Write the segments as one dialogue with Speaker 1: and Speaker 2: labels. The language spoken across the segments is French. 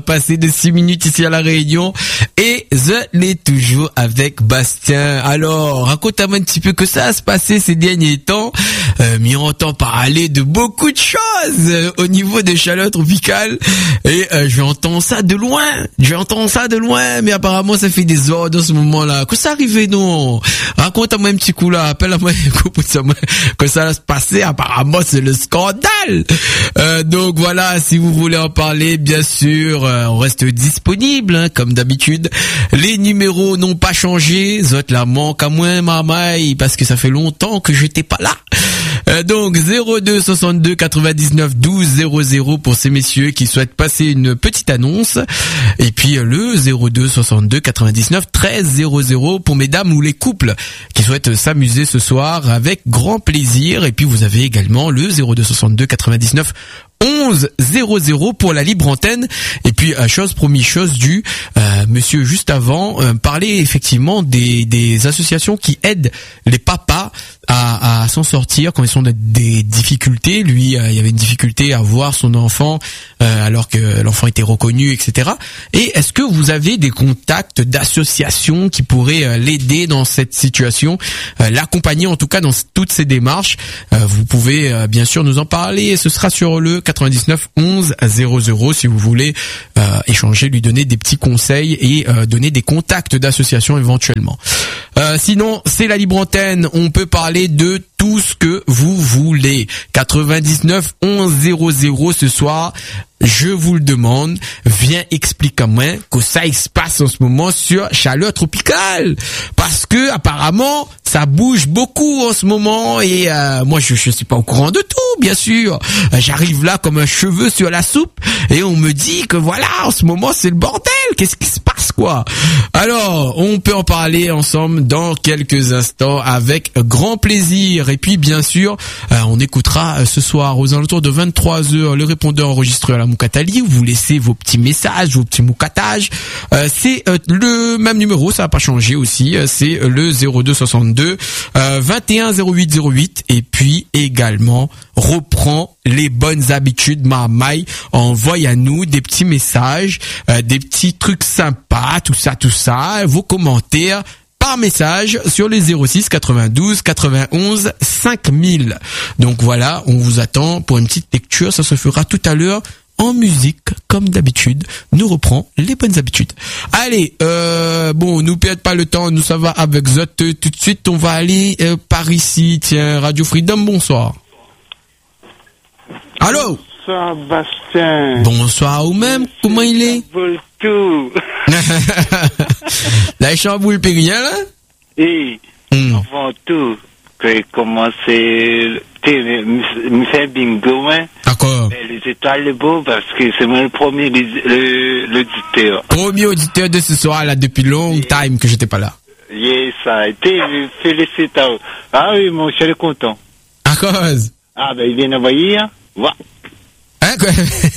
Speaker 1: Passé de 6 minutes ici à La Réunion et je l'ai toujours avec Bastien. Alors, raconte-moi un petit peu que ça a se passé ces derniers temps. Mais on entend parler de beaucoup de choses au niveau des chaleurs tropicales et j'entends ça de loin. Mais apparemment ça fait des ordres en ce moment-là. Que ça arrivait non? Raconte-moi un petit coup là, appelle-moi que ça va se passer. Apparemment c'est le scandale. Donc voilà, si vous voulez en parler, bien sûr, on reste disponible, hein, comme d'habitude. Les numéros n'ont pas changé. Zot la manque à moins, mamaï, parce que ça fait longtemps que j'étais pas là. Donc 02 62 99 12 00 pour ces messieurs qui souhaitent passer une petite annonce. Et puis le 02 62 99 13 00 pour mesdames ou les couples qui souhaitent s'amuser ce soir avec grand plaisir. Et puis vous avez également le 02 62 99 11 00 pour la libre antenne. Et puis chose promis, chose due, monsieur juste avant parlait effectivement des associations qui aident les papas à s'en sortir quand ils sont dans des difficultés. Lui, il y avait une difficulté à voir son enfant alors que l'enfant était reconnu, etc. Et est-ce que vous avez des contacts d'associations qui pourraient l'aider dans cette situation, l'accompagner en tout cas dans toutes ces démarches? Vous pouvez bien sûr nous en parler. Ce sera sur le 99 11 00 si vous voulez échanger, lui donner des petits conseils et donner des contacts d'associations éventuellement. Sinon, c'est la libre antenne. On peut parler de tout ce que vous voulez. 99 11 00 ce soir. Je vous le demande, viens explique-moi que ça se passe en ce moment sur chaleur tropicale. Parce que apparemment, ça bouge beaucoup en ce moment et moi je suis pas au courant de tout, bien sûr. J'arrive là comme un cheveu sur la soupe et on me dit que voilà, en ce moment c'est le bordel. Qu'est-ce qui se passe quoi? Alors, on peut en parler ensemble dans quelques instants avec grand plaisir. Et puis bien sûr, on écoutera ce soir aux alentours de 23h le répondeur enregistré à la Moukatali. Vous laissez vos petits messages, vos petits moukatages. C'est le même numéro, ça va pas changer aussi. C'est le 02 62 21 08 08. Et puis également, reprend les bonnes habitudes, Mamaï. Envoie à nous des petits messages, des petits trucs sympas, tout ça, vos commentaires par message sur les 06 92 91 5000. Donc voilà, on vous attend pour une petite lecture. Ça se fera tout à l'heure en musique, comme d'habitude. Nous reprend les bonnes habitudes. Allez, bon, nous perdons pas le temps. Nous, ça va avec Zot. Tout de suite, on va aller par ici. Tiens, Radio Freedom, bonsoir. Allô?
Speaker 2: Bonsoir, Bastien.
Speaker 1: Bonsoir, ou même, comment il est?
Speaker 2: Tout.
Speaker 1: La chamboule rien, là?
Speaker 2: Et, avant tout, que commencer, me faire bingo, hein.
Speaker 1: D'accord.
Speaker 2: Les étoiles, les beaux, parce que c'est moi le premier, l'auditeur.
Speaker 1: Premier auditeur de ce soir, là, depuis long time que j'étais pas là.
Speaker 2: Yes, ça a été, félicitations. Ah oui, mon cher est content.
Speaker 1: À cause?
Speaker 2: Ah, ben, il vient d'envoyer, hein. Voilà.
Speaker 1: Hein, quoi?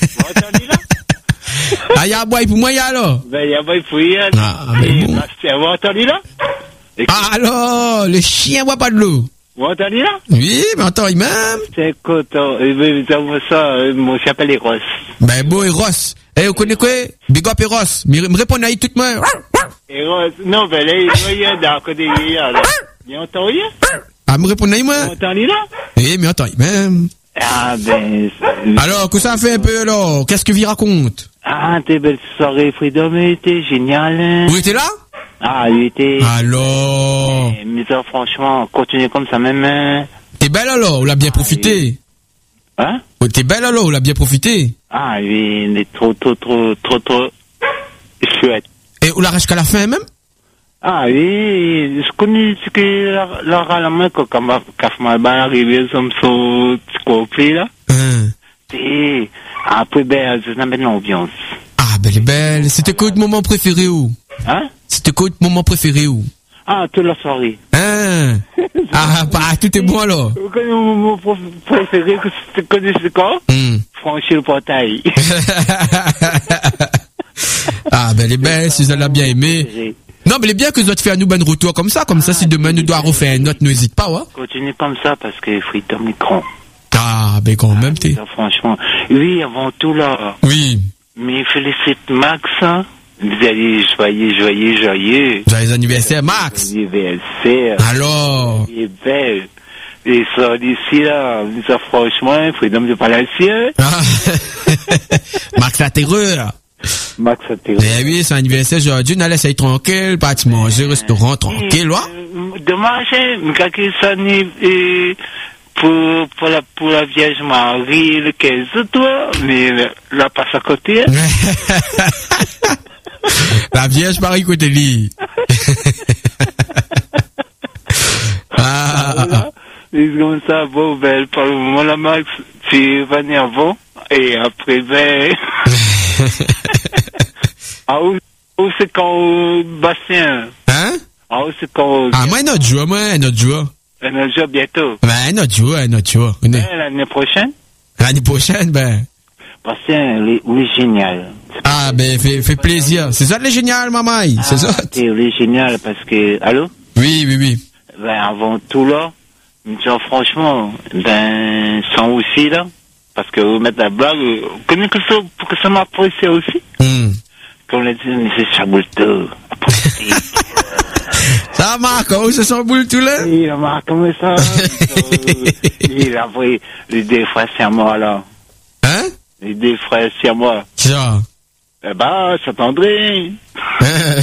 Speaker 1: Ah, y'a un boy pour moi, y'a alors?
Speaker 2: Ben, y'a un boy pour moi.
Speaker 1: Ah, ben bon.
Speaker 2: Bastien, vous entendu là?
Speaker 1: Ah, alors, le chien boit pas de l'eau.
Speaker 2: Vous entendez là?
Speaker 1: Oui, mais attends, il m'aime.
Speaker 2: C'est content. Ça, mon s'appelle Eros.
Speaker 1: Ben bon, Eros. Eh, vous connaissez quoi? Big up Eros. Me répondez à tout le monde.
Speaker 2: Eros, non, ben là, il y a d'un côté, il y a là. Il entend rien?
Speaker 1: Ah, me répondez à moi?
Speaker 2: Vous entendez là?
Speaker 1: Eh, mais attends, il m'aime.
Speaker 2: Ah, ben...
Speaker 1: Alors, que ça fait un peu, alors? Qu'est-ce que vous raconte?
Speaker 2: Ah, t'es belle soirée, Freedom, était génial, hein?
Speaker 1: Vous étiez là?
Speaker 2: Ah, il était...
Speaker 1: Alors?
Speaker 2: Mais ça, franchement, continuez comme ça, même, hein?
Speaker 1: T'es belle, alors? On l'a bien profité?
Speaker 2: Hein?
Speaker 1: T'es belle, alors? On l'a bien profité?
Speaker 2: Ah, oui, il est trop chouette.
Speaker 1: Et on l'arrache qu'à la fin, même?
Speaker 2: Ah oui, je connais ce que la main quand on va arriver comme ça, tu comprends là? Et après, ben, je n'aime pas l'ambiance.
Speaker 1: Ah, belle, belle. C'était quoi votre moment préféré où?
Speaker 2: Hein?
Speaker 1: C'était quoi votre moment préféré où?
Speaker 2: Ah, toute la soirée.
Speaker 1: Hein? Ah, bah, tout est bon alors.
Speaker 2: Vous connaissez mon moment préféré, que tu connais c'est quoi? Franchir le portail.
Speaker 1: Ah, belle et belle, si vous l'avez bien aimé. Non, mais il est bien que vous te fait un nous bon retour comme ça, si demain nous doit refaire une autre, n'hésite pas, ouais.
Speaker 2: Continue comme ça, parce que Freedom est grand.
Speaker 1: Ah, ben quand même, t'es.
Speaker 2: Franchement. Oui, avant tout, là.
Speaker 1: Oui.
Speaker 2: Mais félicite Max, hein. Vous allez joyeux.
Speaker 1: Joyeux anniversaire, Max.
Speaker 2: Anniversaire.
Speaker 1: Alors.
Speaker 2: Il est belle. Et ça, d'ici là, ça, franchement, freedom de palacier.
Speaker 1: Max la terreur.
Speaker 2: Max la terreur.
Speaker 1: Eh oui, c'est anniversaire aujourd'hui, on a laissé tranquille, parti manger, restaurant, tranquille, ouais.
Speaker 2: Dommage, mais quand ça n'est, pour la Vierge Marie, le 15 toi, mais là, passe à côté.
Speaker 1: La Vierge Marie côté lit.
Speaker 2: C'est comme ça, bon, ben, pour le moment, la Max, tu vas venir avant, et après, ben, où c'est quand, Bastien?
Speaker 1: Hein?
Speaker 2: Où c'est quand?
Speaker 1: Moi, un autre jour.
Speaker 2: Un autre jour bientôt.
Speaker 1: Ben, un autre jour.
Speaker 2: L'année prochaine?
Speaker 1: L'année prochaine, ben.
Speaker 2: Bastien, il est génial.
Speaker 1: Ah, ben, fait plaisir. C'est ça, le génial, maman. C'est ça?
Speaker 2: Il est génial parce que, allô?
Speaker 1: Oui.
Speaker 2: Ben, avant tout, là, genre, franchement, ben, sans aussi, là, parce que vous mettez la blague, connaissez que ça, pour que ça m'apprécie aussi. Comme on l'a dit, mais c'est Chaboulto.
Speaker 1: Ça marque, c'est Chaboulto, là?
Speaker 2: Il a marqué comme ça. Il a pris les deux frères siamois, là.
Speaker 1: Hein?
Speaker 2: Les deux frères siamois.
Speaker 1: Genre?
Speaker 2: Eh ben, ça t'endrait.